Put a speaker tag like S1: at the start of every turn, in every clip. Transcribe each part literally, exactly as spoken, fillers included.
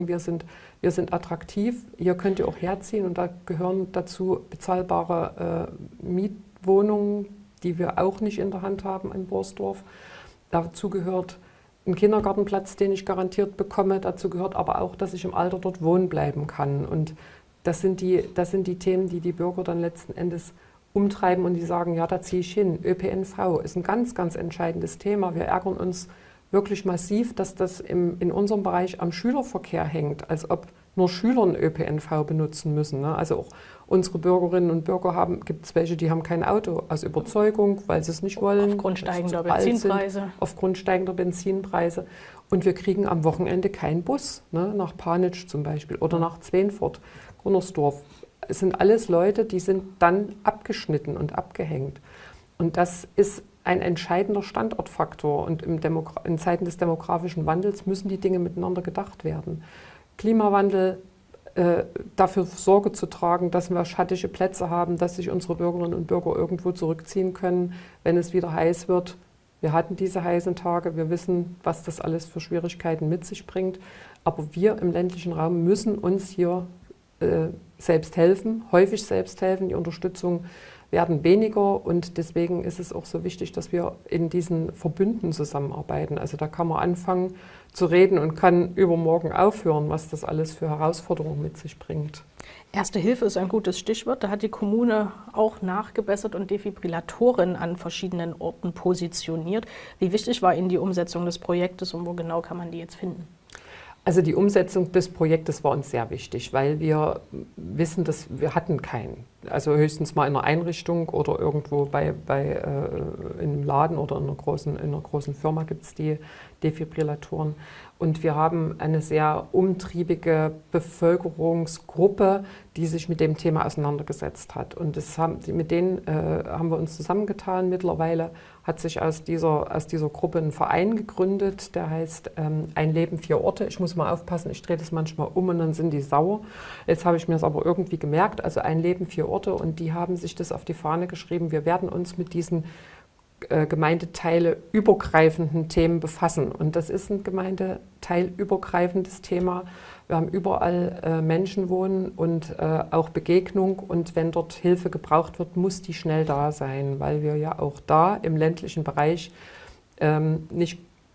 S1: Wir sind, wir sind attraktiv, hier könnt ihr auch herziehen und da gehören dazu bezahlbare äh, Mietwohnungen, die wir auch nicht in der Hand haben in Borsdorf. Dazu gehört ein Kindergartenplatz, den ich garantiert bekomme. Dazu gehört aber auch, dass ich im Alter dort wohnen bleiben kann. Und das sind die, das sind die Themen, die die Bürger dann letzten Endes umtreiben und die sagen, ja, da ziehe ich hin. Ö P N V ist ein ganz, ganz entscheidendes Thema. Wir ärgern uns wirklich massiv, dass das im, in unserem Bereich am Schülerverkehr hängt, als ob nur Schüler einen Ö P N V benutzen müssen. Ne? Also auch unsere Bürgerinnen und Bürger haben, gibt es welche, die haben kein Auto aus Überzeugung, weil sie es nicht wollen.
S2: Aufgrund steigender Benzinpreise.
S1: Sind, aufgrund steigender Benzinpreise. Und wir kriegen am Wochenende keinen Bus, ne? Nach Panitsch zum Beispiel oder nach Zwenfurt, Gunnersdorf. Es sind alles Leute, die sind dann abgeschnitten und abgehängt. Und das ist ein entscheidender Standortfaktor. Und im Demogra- in Zeiten des demografischen Wandels müssen die Dinge miteinander gedacht werden. Klimawandel, äh, dafür Sorge zu tragen, dass wir schattige Plätze haben, dass sich unsere Bürgerinnen und Bürger irgendwo zurückziehen können, wenn es wieder heiß wird. Wir hatten diese heißen Tage, wir wissen, was das alles für Schwierigkeiten mit sich bringt. Aber wir im ländlichen Raum müssen uns hier äh, selbst helfen, häufig selbst helfen. Die Unterstützung werden weniger und deswegen ist es auch so wichtig, dass wir in diesen Verbünden zusammenarbeiten. Also da kann man anfangen zu reden und kann übermorgen aufhören, was das alles für Herausforderungen mit sich bringt.
S2: Erste Hilfe ist ein gutes Stichwort. Da hat die Kommune auch nachgebessert und Defibrillatoren an verschiedenen Orten positioniert. Wie wichtig war Ihnen die Umsetzung des Projektes und wo genau kann man die jetzt finden?
S1: Also die Umsetzung des Projektes war uns sehr wichtig, weil wir wissen, dass wir hatten keinen. Also höchstens mal in einer Einrichtung oder irgendwo bei, bei äh, in einem Laden oder in einer großen, in einer großen Firma gibt es die Defibrillatoren. Und wir haben eine sehr umtriebige Bevölkerungsgruppe, die sich mit dem Thema auseinandergesetzt hat. Und das haben, mit denen äh, haben wir uns zusammengetan. Mittlerweile hat sich aus dieser, aus dieser Gruppe ein Verein gegründet, der heißt ähm, Ein Leben, vier Orte. Ich muss mal aufpassen, ich drehe das manchmal um und dann sind die sauer. Jetzt habe ich mir das aber irgendwie gemerkt, also Ein Leben, vier Orte. Und die haben sich das auf die Fahne geschrieben. Wir werden uns mit diesen äh, Gemeindeteile übergreifenden Themen befassen. Und das ist ein gemeindeteilübergreifendes Thema. Wir haben überall äh, Menschen wohnen und äh, auch Begegnung. Und wenn dort Hilfe gebraucht wird, muss die schnell da sein, weil wir ja auch da im ländlichen Bereich ähm, nicht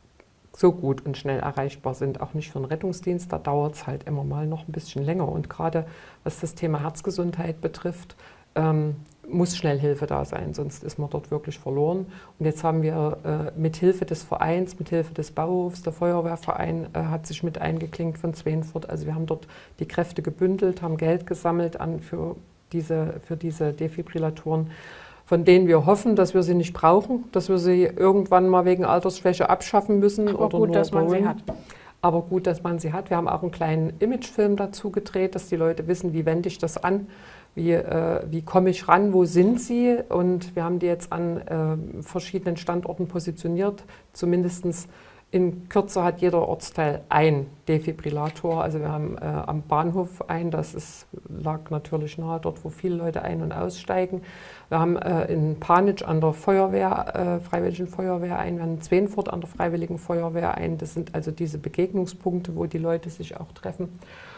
S1: so gut und schnell erreichbar sind. Auch nicht für einen Rettungsdienst, da dauert es halt immer mal noch ein bisschen länger. Und gerade was das Thema Herzgesundheit betrifft, ähm, muss schnell Hilfe da sein, sonst ist man dort wirklich verloren. Und jetzt haben wir äh, mit Hilfe des Vereins, mit Hilfe des Bauhofs, der Feuerwehrverein äh, hat sich mit eingeklinkt von Zwenfurt. Also wir haben dort die Kräfte gebündelt, haben Geld gesammelt an für diese, für diese Defibrillatoren, von denen wir hoffen, dass wir sie nicht brauchen, dass wir sie irgendwann mal wegen Altersschwäche abschaffen müssen.
S2: Aber
S1: oder
S2: gut,
S1: nur
S2: dass man
S1: bauen.
S2: sie hat.
S1: Aber gut, dass man sie hat. Wir haben auch einen kleinen Imagefilm dazu gedreht, dass die Leute wissen, wie wende ich das an, wie, äh, wie komme ich ran, wo sind sie. Und wir haben die jetzt an äh, verschiedenen Standorten positioniert. Zumindest in Kürze hat jeder Ortsteil ein Defibrillator. Also wir haben äh, am Bahnhof einen, das ist, lag natürlich nahe dort, wo viele Leute ein- und aussteigen. Wir haben äh, in Panitsch an der Feuerwehr, äh, Freiwilligen Feuerwehr ein, wir haben in Zwenfurt an der Freiwilligen Feuerwehr ein. Das sind also diese Begegnungspunkte, wo die Leute sich auch treffen.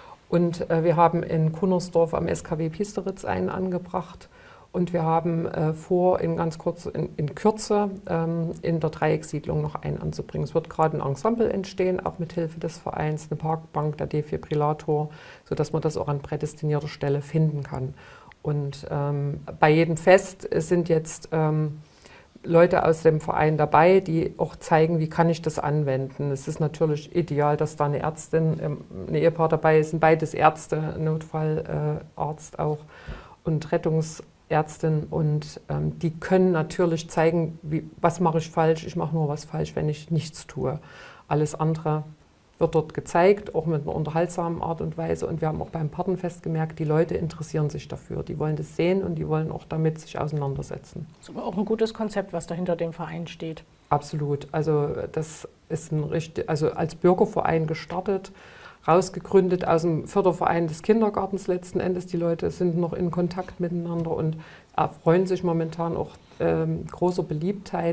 S1: Und äh, wir haben in Kunnersdorf am S K W Piesteritz einen angebracht. Und wir haben äh, vor, in ganz kurz, in, in Kürze ähm, in der Dreieckssiedlung noch einen anzubringen. Es wird gerade ein Ensemble entstehen, auch mit Hilfe des Vereins, eine Parkbank, der Defibrillator, sodass man das auch an prädestinierter Stelle finden kann. Und ähm, bei jedem Fest sind jetzt ähm, Leute aus dem Verein dabei, die auch zeigen, wie kann ich das anwenden. Es ist natürlich ideal, dass da eine Ärztin, ähm, ein Ehepaar dabei ist, sind beides Ärzte, Notfallarzt äh, auch und Rettungs Ärztin und ähm, die können natürlich zeigen, wie, was mache ich falsch. Ich mache nur was falsch, wenn ich nichts tue. Alles andere wird dort gezeigt, auch mit einer unterhaltsamen Art und Weise. Und wir haben auch beim Patenfest gemerkt, die Leute interessieren sich dafür. Die wollen das sehen und die wollen auch damit sich auseinandersetzen.
S2: Das ist aber auch ein gutes Konzept, was da hinter dem Verein steht.
S1: Absolut. Also das ist ein richtig, also als Bürgerverein gestartet, rausgegründet aus dem Förderverein des Kindergartens letzten Endes. Die Leute sind noch in Kontakt miteinander und erfreuen sich momentan auch ähm, großer Beliebtheit,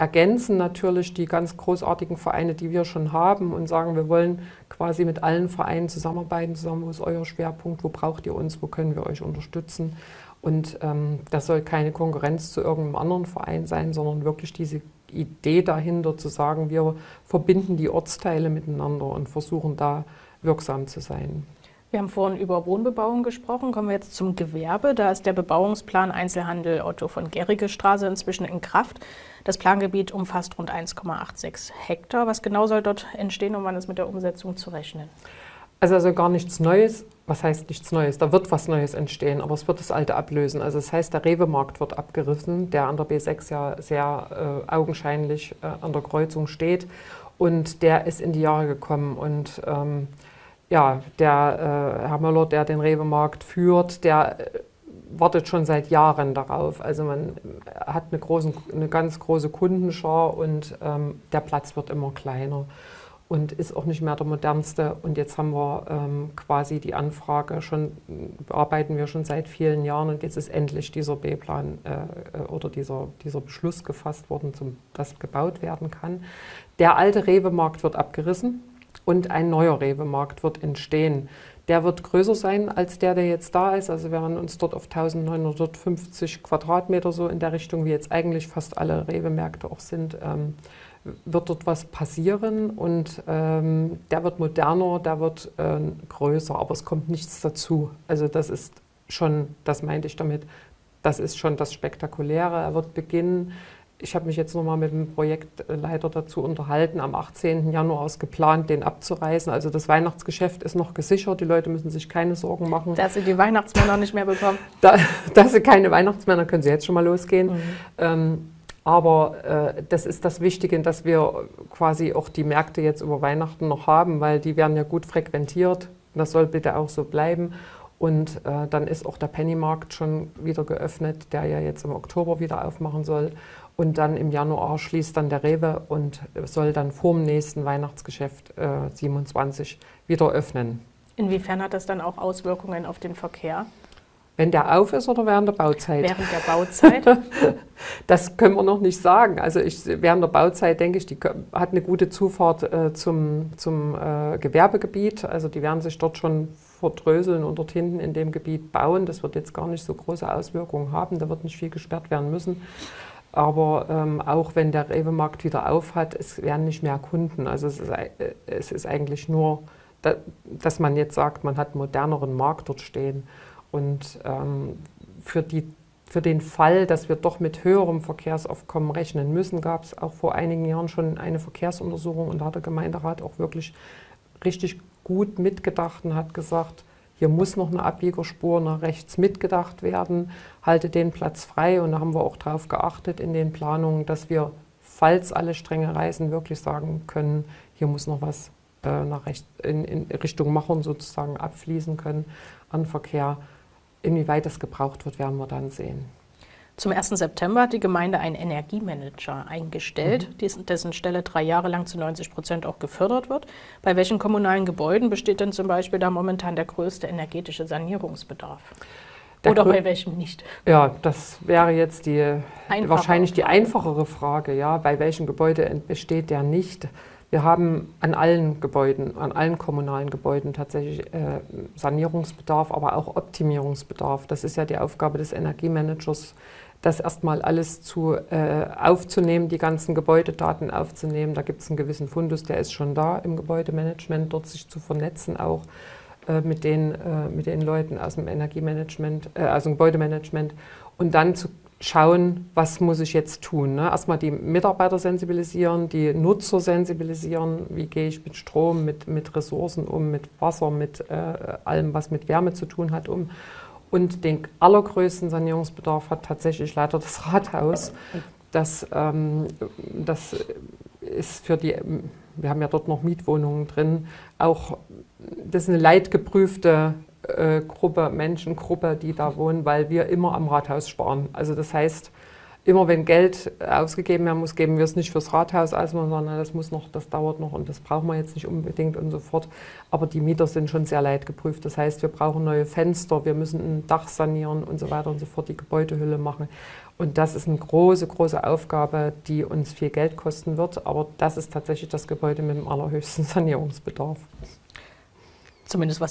S1: ergänzen natürlich die ganz großartigen Vereine, die wir schon haben und sagen, wir wollen quasi mit allen Vereinen zusammenarbeiten, zusammen, wo ist euer Schwerpunkt, wo braucht ihr uns, wo können wir euch unterstützen. Und ähm, das soll keine Konkurrenz zu irgendeinem anderen Verein sein, sondern wirklich diese Idee dahinter zu sagen, wir verbinden die Ortsteile miteinander und versuchen da wirksam zu sein.
S2: Wir haben vorhin über Wohnbebauung gesprochen, kommen wir jetzt zum Gewerbe. Da ist der Bebauungsplan Einzelhandel Otto von Guericke Straße inzwischen in Kraft. Das Plangebiet umfasst rund eins Komma sechsundachtzig Hektar. Was genau soll dort entstehen und wann ist mit der Umsetzung zu rechnen?
S1: Also, also gar nichts Neues. Was heißt nichts Neues? Da wird was Neues entstehen, aber es wird das Alte ablösen. Also das heißt, der Rewe-Markt wird abgerissen, der an der B sechs ja sehr äh, augenscheinlich äh, an der Kreuzung steht. Und der ist in die Jahre gekommen und ähm, ja, der äh, Herr Möller, der den Rewe-Markt führt, der äh, wartet schon seit Jahren darauf. Also man hat eine, großen, eine ganz große Kundenschar und ähm, der Platz wird immer kleiner und ist auch nicht mehr der modernste. Und jetzt haben wir ähm, quasi die Anfrage schon, bearbeiten wir schon seit vielen Jahren und jetzt ist endlich dieser B-Plan äh, oder dieser, dieser Beschluss gefasst worden, zum, dass gebaut werden kann. Der alte Rewe-Markt wird abgerissen. Und ein neuer Rewe-Markt wird entstehen. Der wird größer sein als der, der jetzt da ist. Also wir werden uns dort auf eintausendneunhundertfünfzig Quadratmeter, so in der Richtung, wie jetzt eigentlich fast alle Rewe-Märkte auch sind, ähm, wird dort was passieren. Und ähm, der wird moderner, der wird äh, größer, aber es kommt nichts dazu. Also das ist schon, das meinte ich damit, das ist schon das Spektakuläre. Er wird beginnen. Ich habe mich jetzt nochmal mit dem Projektleiter dazu unterhalten. Am achtzehnten Januar ist geplant, den abzureißen. Also das Weihnachtsgeschäft ist noch gesichert. Die Leute müssen sich keine Sorgen machen.
S2: Dass sie die Weihnachtsmänner nicht mehr bekommen.
S1: Da, dass sie keine Weihnachtsmänner, können sie jetzt schon mal losgehen. Mhm. Ähm, aber äh, das ist das Wichtige, dass wir quasi auch die Märkte jetzt über Weihnachten noch haben, weil die werden ja gut frequentiert. Das soll bitte auch so bleiben. Und äh, dann ist auch der Pennymarkt schon wieder geöffnet, der ja jetzt im Oktober wieder aufmachen soll. Und dann im Januar schließt dann der Rewe und soll dann vor dem nächsten Weihnachtsgeschäft äh, siebenundzwanzig wieder öffnen.
S2: Inwiefern hat das dann auch Auswirkungen auf den Verkehr?
S1: Wenn der auf ist oder während der Bauzeit?
S2: Während der Bauzeit?
S1: Das können wir noch nicht sagen. Also ich, während der Bauzeit denke ich, die hat eine gute Zufahrt äh, zum, zum äh, Gewerbegebiet. Also die werden sich dort schon verdröseln und dort hinten in dem Gebiet bauen. Das wird jetzt gar nicht so große Auswirkungen haben. Da wird nicht viel gesperrt werden müssen. Aber ähm, auch wenn der Rewe-Markt wieder auf hat, es werden nicht mehr Kunden. Also es ist, äh, es ist eigentlich nur, da, dass man jetzt sagt, man hat einen moderneren Markt dort stehen. Und ähm, für, die, für den Fall, dass wir doch mit höherem Verkehrsaufkommen rechnen müssen, gab es auch vor einigen Jahren schon eine Verkehrsuntersuchung und da hat der Gemeinderat auch wirklich richtig gut mitgedacht und hat gesagt, hier muss noch eine Abbiegerspur nach rechts mitgedacht werden, halte den Platz frei. Und da haben wir auch darauf geachtet in den Planungen, dass wir, falls alle Stränge reißen, wirklich sagen können, hier muss noch was äh, nach rechts, in, in Richtung Machern sozusagen abfließen können an Verkehr. Inwieweit das gebraucht wird, werden wir dann sehen.
S2: Zum ersten September hat die Gemeinde einen Energiemanager eingestellt, mhm. dessen Stelle drei Jahre lang zu neunzig Prozent auch gefördert wird. Bei welchen kommunalen Gebäuden besteht denn zum Beispiel da momentan der größte energetische Sanierungsbedarf? Der Oder bei welchem nicht?
S1: Ja, das wäre jetzt die, wahrscheinlich die einfachere Frage. Ja, bei welchem Gebäude besteht der nicht? Wir haben an allen Gebäuden, an allen kommunalen Gebäuden tatsächlich äh, Sanierungsbedarf, aber auch Optimierungsbedarf. Das ist ja die Aufgabe des Energiemanagers, das erstmal alles zu, äh, aufzunehmen, die ganzen Gebäudedaten aufzunehmen. Da gibt es einen gewissen Fundus, der ist schon da im Gebäudemanagement, dort sich zu vernetzen, auch äh, mit, den, äh, mit den Leuten aus dem Energiemanagement, äh, aus dem Gebäudemanagement und dann zu schauen, was muss ich jetzt tun. Ne? Erstmal die Mitarbeiter sensibilisieren, die Nutzer sensibilisieren, wie gehe ich mit Strom, mit, mit Ressourcen um, mit Wasser, mit äh, allem, was mit Wärme zu tun hat, um. Und den allergrößten Sanierungsbedarf hat tatsächlich leider das Rathaus. Das, ähm, das ist für die, wir haben ja dort noch Mietwohnungen drin, auch, das ist eine leidgeprüfte Äh, Gruppe, Menschengruppe, die da wohnen, weil wir immer am Rathaus sparen. Also das heißt, immer wenn Geld ausgegeben werden muss, geben wir es nicht fürs Rathaus aus, sondern das muss noch, das dauert noch und das brauchen wir jetzt nicht unbedingt und so fort. Aber die Mieter sind schon sehr leidgeprüft. Das heißt, wir brauchen neue Fenster, wir müssen ein Dach sanieren und so weiter und so fort, die Gebäudehülle machen. Und das ist eine große, große Aufgabe, die uns viel Geld kosten wird. Aber das ist tatsächlich das Gebäude mit dem allerhöchsten Sanierungsbedarf.
S2: Zumindest was